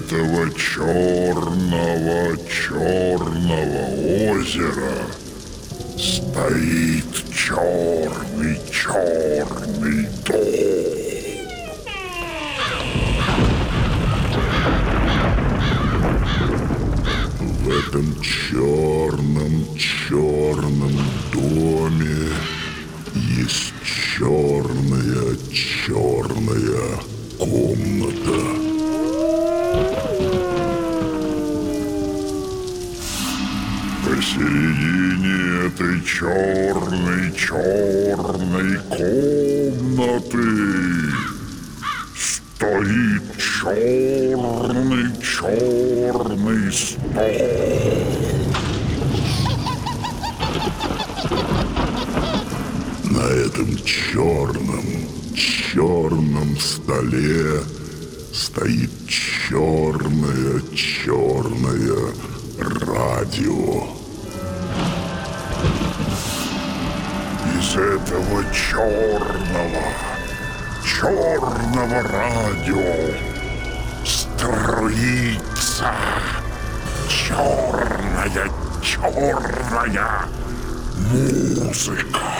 этого черного озера стоит черный дом. В этом черном доме есть черная комната. Посередине этой черной комнаты стоит черный стол. На этом черном столе стоит черное радио. Из этого черного радио струится черная музыка.